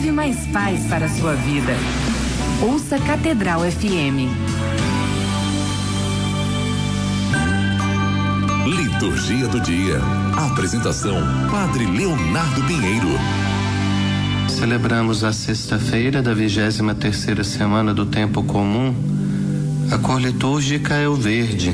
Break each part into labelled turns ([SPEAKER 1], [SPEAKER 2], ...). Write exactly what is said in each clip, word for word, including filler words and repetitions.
[SPEAKER 1] leve mais paz para a sua vida. Ouça Catedral F M.
[SPEAKER 2] Liturgia do dia. Apresentação: Padre Leonardo Pinheiro.
[SPEAKER 3] Celebramos a sexta-feira da vigésima terceira semana do tempo comum. A cor litúrgica é o verde.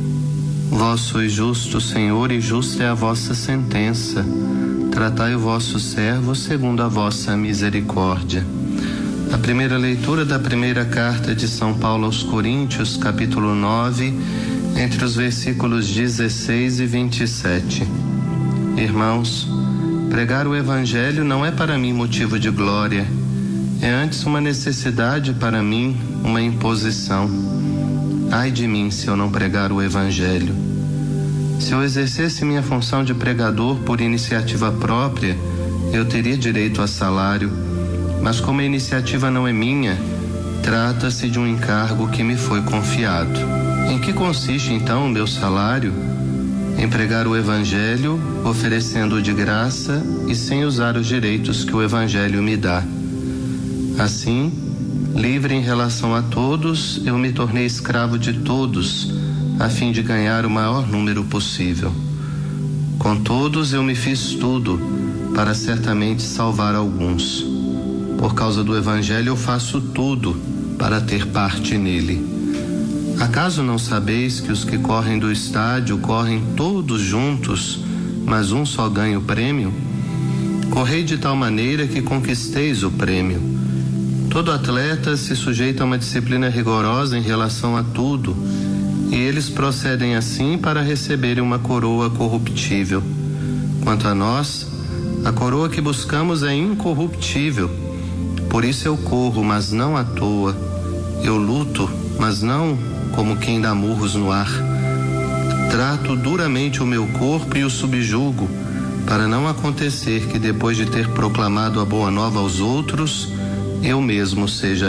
[SPEAKER 3] Vós sois justo, Senhor, e justa é a vossa sentença. Tratai o vosso servo segundo a vossa misericórdia. A primeira leitura da primeira carta de São Paulo aos Coríntios, capítulo nove, entre os versículos dezesseis e vinte e sete. Irmãos, pregar o Evangelho não é para mim motivo de glória, é antes uma necessidade para mim, uma imposição. Ai de mim se eu não pregar o Evangelho. Se eu exercesse minha função de pregador por iniciativa própria, eu teria direito a salário, mas como a iniciativa não é minha, trata-se de um encargo que me foi confiado. Em que consiste então o meu salário? Em pregar o Evangelho, oferecendo-o de graça e sem usar os direitos que o Evangelho me dá. Assim, livre em relação a todos, eu me tornei escravo de todos, a fim de ganhar o maior número possível. Com todos eu me fiz tudo, para certamente salvar alguns. Por causa do Evangelho eu faço tudo, para ter parte nele. Acaso não sabeis que os que correm do estádio correm todos juntos, mas um só ganha o prêmio? Correi de tal maneira que conquisteis o prêmio. Todo atleta se sujeita a uma disciplina rigorosa em relação a tudo, e eles procedem assim para receberem uma coroa corruptível. Quanto a nós, a coroa que buscamos é incorruptível. Por isso eu corro, mas não à toa. Eu luto, mas não como quem dá murros no ar. Trato duramente o meu corpo e o subjugo, para não acontecer que depois de ter proclamado a boa nova aos outros, eu mesmo seja